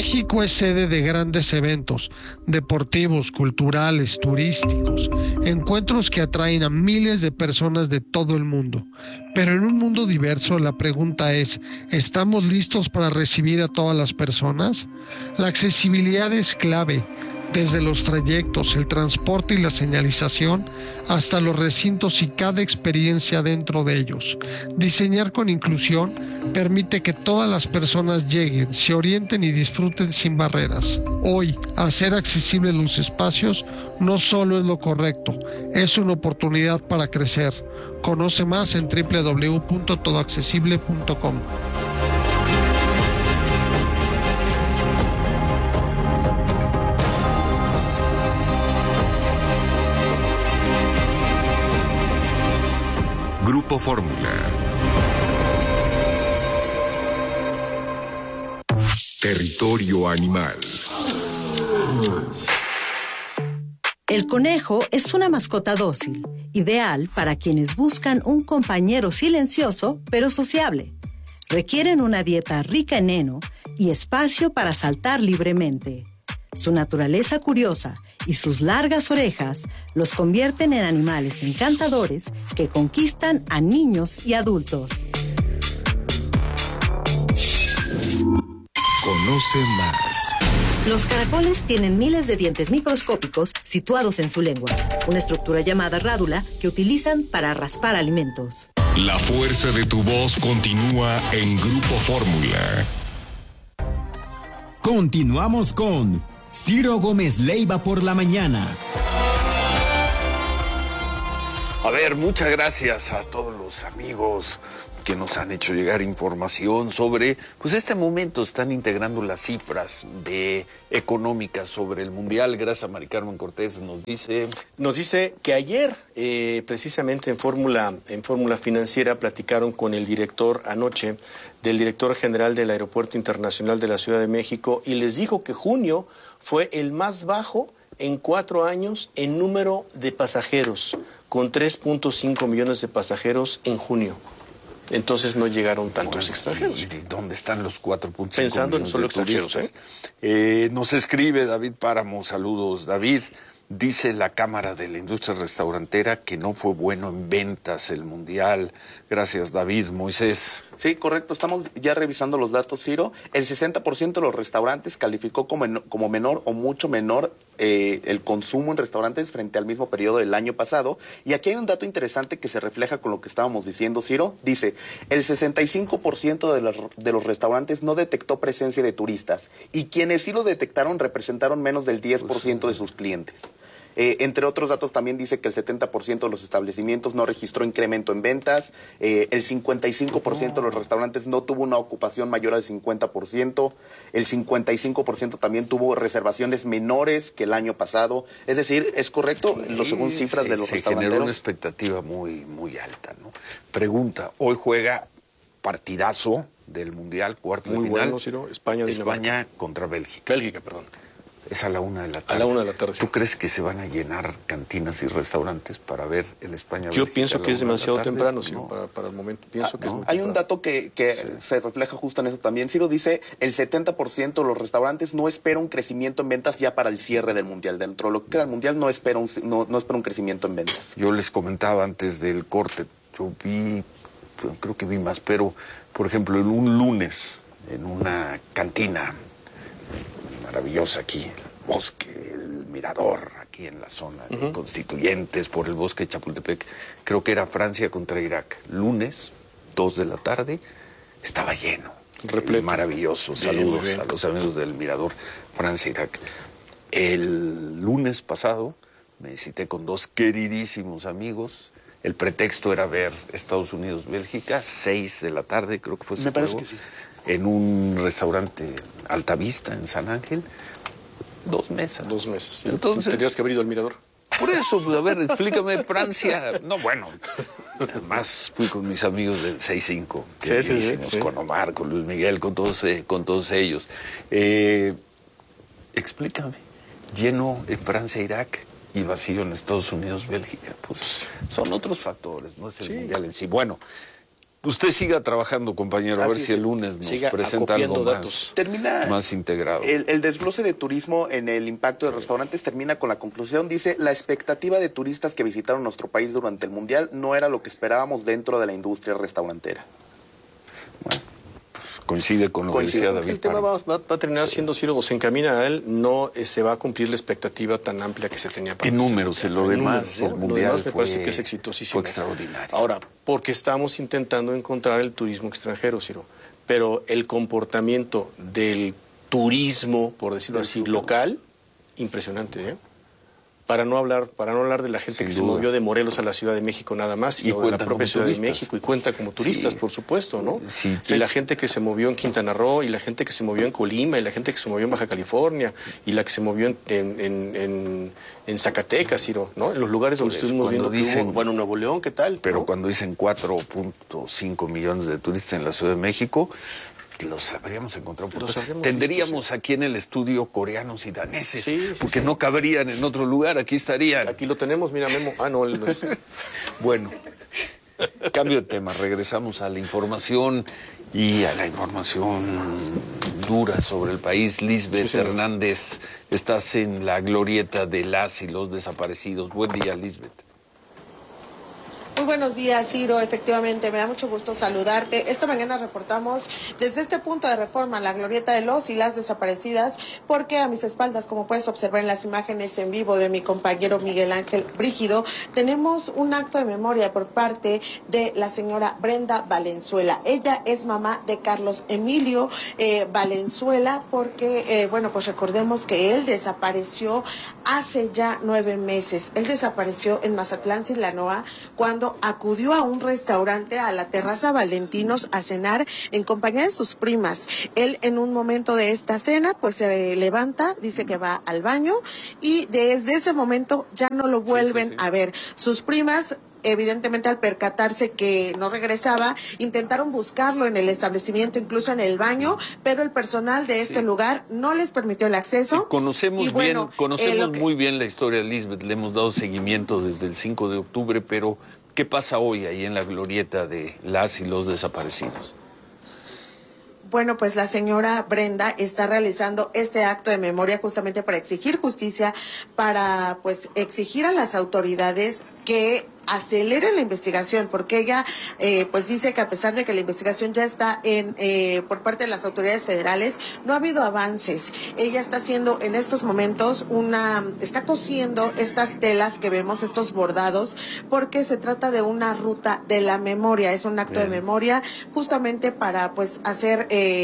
México es sede de grandes eventos deportivos, culturales, turísticos, encuentros que atraen a miles de personas de todo el mundo. Pero en un mundo diverso, la pregunta es, ¿estamos listos para recibir a todas las personas? La accesibilidad es clave, desde los trayectos, el transporte y la señalización, hasta los recintos y cada experiencia dentro de ellos. Diseñar con inclusión permite que todas las personas lleguen, se orienten y disfruten sin barreras. Hoy, hacer accesibles los espacios no solo es lo correcto, es una oportunidad para crecer. Conoce más en www.todoaccesible.com. Grupo Fórmula. Territorio animal. El conejo es una mascota dócil, ideal para quienes buscan un compañero silencioso pero sociable. Requieren una dieta rica en heno y espacio para saltar libremente. Su naturaleza curiosa y sus largas orejas los convierten en animales encantadores que conquistan a niños y adultos. Conoce más. Los caracoles tienen miles de dientes microscópicos situados en su lengua, una estructura llamada rádula que utilizan para raspar alimentos. La fuerza de tu voz continúa en Grupo Fórmula. Continuamos con Ciro Gómez Leiva por la mañana. A ver, muchas gracias a todos los amigos que nos han hecho llegar información sobre, pues este momento están integrando las cifras económicas sobre el Mundial. Gracias a Mari Carmen Cortés nos dice que ayer, precisamente en Fórmula Financiera, platicaron con el director anoche, del director general del Aeropuerto Internacional de la Ciudad de México, y les dijo que junio fue el más bajo en 4 años en número de pasajeros, con 3.5 millones de pasajeros en junio. Entonces no llegaron tantos extranjeros. ¿Dónde están los 4.5 Pensando en millones solo de extranjeros, turistas? Nos escribe David Páramo, saludos David. Dice la Cámara de la Industria Restaurantera que no fue bueno en ventas el Mundial. Gracias, David. Moisés. Sí, correcto. Estamos ya revisando los datos, Ciro. El 60% de los restaurantes calificó como menor o mucho menor el consumo en restaurantes frente al mismo periodo del año pasado. Y aquí hay un dato interesante que se refleja con lo que estábamos diciendo, Ciro. Dice, el 65% de los restaurantes no detectó presencia de turistas. Y quienes sí lo detectaron representaron menos del 10% de sus clientes. Entre otros datos también dice que el 70% de los establecimientos no registró incremento en ventas, el 55% de los restaurantes no tuvo una ocupación mayor al 50%, el 55% también tuvo reservaciones menores que el año pasado. Es decir, es correcto, según cifras de los restauranteros. Se generó una expectativa muy, muy alta, ¿no? Pregunta, hoy juega partidazo del Mundial, cuarto de final. Muy bueno, Ciro. España contra Bélgica. Bélgica, perdón. Es a la 1 de la tarde. A la 1 de la tarde. ¿Tú crees que se van a llenar cantinas y restaurantes para ver el España? Yo pienso que es demasiado temprano, Ciro, para el momento. Pienso que es muy Hay temprano. un dato que se refleja justo en eso también. Ciro dice, el 70% de los restaurantes no espera un crecimiento en ventas ya para el cierre del Mundial. Dentro de lo que queda del Mundial no espera un crecimiento en ventas. Yo les comentaba antes del corte, creo que vi más, pero, por ejemplo, en un lunes, en una cantina maravillosa aquí, el Bosque, el Mirador, aquí en la zona de Constituyentes, por el Bosque de Chapultepec, creo que era Francia contra Irak, lunes, 2 de la tarde, estaba lleno, repleto. Maravilloso, saludos a los amigos del Mirador, Francia-Irak. El lunes pasado me cité con 2 queridísimos amigos. El pretexto era ver Estados Unidos-Bélgica, 6 de la tarde, creo que fue ese Me parece juego, que sí. En un restaurante Altavista, en San Ángel. 2 mesas. 2 meses. Sí. Entonces, tendrías que haber ido al Mirador. Por eso, pues, a ver, explícame, Francia. No, bueno, además fui con mis amigos del 6-5. Sí. Con Omar, con Luis Miguel, con todos ellos. Explícame, lleno en Francia-Irak y vacío en Estados Unidos-Bélgica. Pues son otros factores, no es el Mundial en sí. Bueno, Usted siga trabajando, compañero, a ver si el lunes nos presenta algo más integrado. El desglose de turismo en el impacto de restaurantes termina con la conclusión. Dice, la expectativa de turistas que visitaron nuestro país durante el Mundial no era lo que esperábamos dentro de la industria restaurantera. Bueno, pues coincide con lo que decía David. El tema va a terminar siendo, Ciro, o se encamina a él, no se va a cumplir la expectativa tan amplia que se tenía para en números, en lo demás, el Mundial me parece que es exitosísimo. Fue extraordinario. Ahora, porque estamos intentando encontrar el turismo extranjero, Ciro, pero el comportamiento del turismo, por decirlo así, local, impresionante, ¿eh? Para no hablar de la gente que se movió de Morelos a la Ciudad de México nada más, sino de la propia Ciudad de México, y cuenta como turistas, por supuesto, ¿no? Sí, y la gente que se movió en Quintana Roo, y la gente que se movió en Colima, y la gente que se movió en Baja California, y la que se movió en Zacatecas, Ciro, ¿no? En los lugares donde estuvimos viendo bueno, Nuevo León, ¿qué tal? Pero ¿no? cuando dicen 4.5 millones de turistas en la Ciudad de México, los habríamos encontrado. Tendríamos aquí en el estudio coreanos y daneses, porque no cabrían en otro lugar, aquí estarían. Aquí lo tenemos, mira, Memo. Ah, no, él no es. Bueno, cambio de tema, regresamos a la información y a la información dura sobre el país. Lisbeth Hernández, estás en la glorieta de las y los desaparecidos. Buen día, Lisbeth. Muy buenos días, Ciro. Efectivamente, me da mucho gusto saludarte. Esta mañana reportamos desde este punto de Reforma, la glorieta de los y las desaparecidas, porque a mis espaldas, como puedes observar en las imágenes en vivo de mi compañero Miguel Ángel Brígido, tenemos un acto de memoria por parte de la señora Brenda Valenzuela. Ella es mamá de Carlos Emilio Valenzuela, porque, bueno, pues recordemos que él desapareció hace ya 9 meses. Él desapareció en Mazatlán, Sinaloa, cuando acudió a un restaurante, a la Terraza Valentinos, a cenar en compañía de sus primas. Él, en un momento de esta cena, pues se levanta, dice que va al baño, y desde ese momento ya no lo vuelven a ver. Sus primas, evidentemente, al percatarse que no regresaba, intentaron buscarlo en el establecimiento, incluso en el baño, pero el personal de este lugar no les permitió el acceso. Conocemos muy bien la historia de Lisbeth, le hemos dado seguimiento desde el 5 de octubre, pero ¿qué pasa hoy ahí en la glorieta de las y los desaparecidos? Bueno, pues la señora Brenda está realizando este acto de memoria justamente para exigir justicia, para pues exigir a las autoridades que acelere la investigación, porque ella pues dice que a pesar de que la investigación ya está por parte de las autoridades federales, no ha habido avances. Ella está haciendo en estos momentos está cosiendo estas telas que vemos, estos bordados, porque se trata de una ruta de la memoria, es un acto de memoria justamente para pues hacer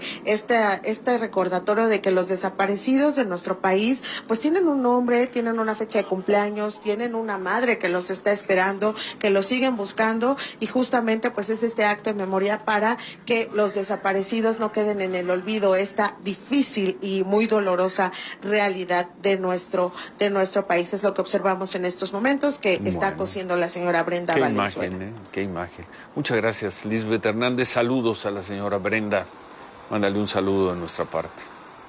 este recordatorio de que los desaparecidos de nuestro país pues tienen un nombre, tienen una fecha de cumpleaños, tienen una madre que los está esperando, que lo siguen buscando, y justamente pues es este acto de memoria para que los desaparecidos no queden en el olvido, esta difícil y muy dolorosa realidad de nuestro país. Es lo que observamos en estos momentos que está cosiendo la señora Brenda Valenzuela. Qué imagen. Muchas gracias, Lisbeth Hernández. Saludos a la señora Brenda. Mándale un saludo de nuestra parte.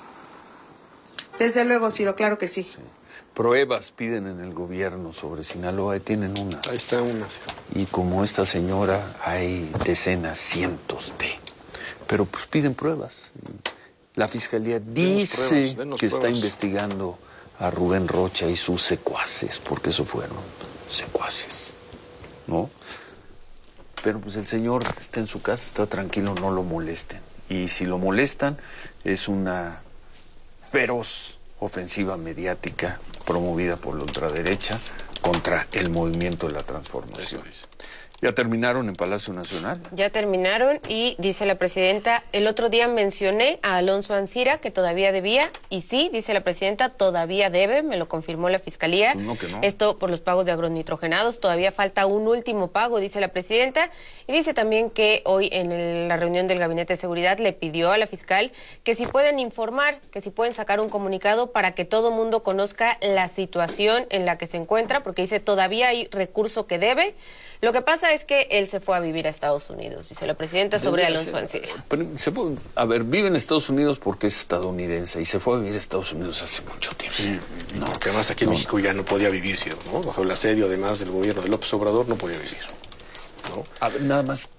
Desde luego, Ciro, claro que sí. Pruebas piden en el gobierno sobre Sinaloa, ahí tienen una. Ahí está una. Y como esta señora, hay decenas, cientos de. Pero pues piden pruebas. La fiscalía dice que está investigando a Rubén Rocha y sus secuaces, porque eso fueron secuaces, ¿no? Pero pues el señor está en su casa, está tranquilo, no lo molesten. Y si lo molestan, es una feroz ofensiva mediática promovida por la ultraderecha contra el movimiento de la transformación. ¿Ya terminaron en Palacio Nacional? Ya terminaron y dice la presidenta, el otro día mencioné a Alonso Ancira que todavía debía, y sí, dice la presidenta, todavía debe, me lo confirmó la Fiscalía. Pues no, que no. Esto por los pagos de agronitrogenados, todavía falta un último pago, dice la presidenta, y dice también que hoy en la reunión del Gabinete de Seguridad le pidió a la fiscal que si pueden informar, que si pueden sacar un comunicado para que todo mundo conozca la situación en la que se encuentra, porque dice todavía hay recurso que debe. Lo que pasa es que él se fue a vivir a Estados Unidos, dice la presidenta sobre Alonso Ancira. Vive en Estados Unidos porque es estadounidense y se fue a vivir a Estados Unidos hace mucho tiempo. Sí, porque además aquí en México ya no podía vivir, ¿no? Bajo el asedio además del gobierno de López Obrador no podía vivir, ¿no? A ver, nada más,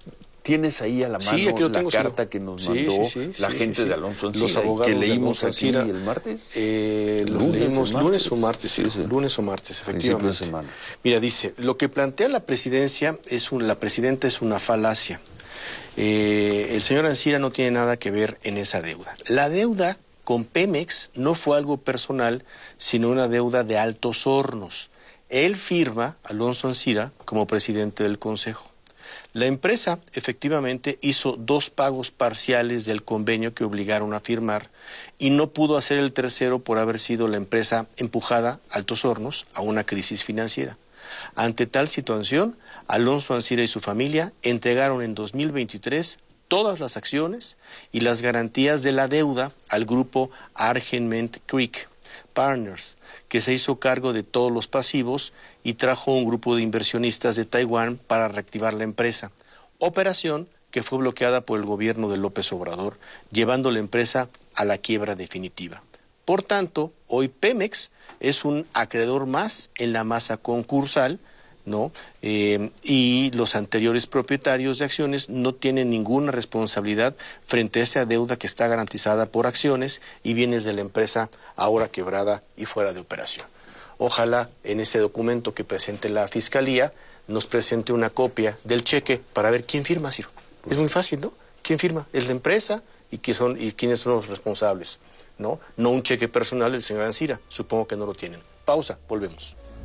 Tienes ahí a la mano aquí lo la tengo, carta Ciro. que nos mandó la gente de Alonso Ancira, los abogados que leímos de Alonso Ancira, aquí el martes. Los leímos lunes o martes, Ciro. Lunes o martes, efectivamente. De semana. Mira, dice, lo que plantea la presidencia la presidenta es una falacia. El señor Ancira no tiene nada que ver en esa deuda. La deuda con Pemex no fue algo personal, sino una deuda de Altos Hornos. Él firma, Alonso Ancira, como presidente del Consejo. La empresa efectivamente hizo 2 pagos parciales del convenio que obligaron a firmar y no pudo hacer el tercero por haber sido la empresa empujada, Altos Hornos, a una crisis financiera. Ante tal situación, Alonso Ancira y su familia entregaron en 2023 todas las acciones y las garantías de la deuda al grupo Argent Creek Partners, que se hizo cargo de todos los pasivos y trajo un grupo de inversionistas de Taiwán para reactivar la empresa. Operación que fue bloqueada por el gobierno de López Obrador, llevando la empresa a la quiebra definitiva. Por tanto, hoy Pemex es un acreedor más en la masa concursal, ¿no? Y los anteriores propietarios de acciones no tienen ninguna responsabilidad frente a esa deuda que está garantizada por acciones y bienes de la empresa ahora quebrada y fuera de operación. Ojalá en ese documento que presente la Fiscalía nos presente una copia del cheque para ver quién firma, Ciro. Es muy fácil, ¿no? ¿Quién firma? Es la empresa y quiénes son los responsables, ¿no? No un cheque personal del señor Ancira, supongo que no lo tienen. Pausa, volvemos.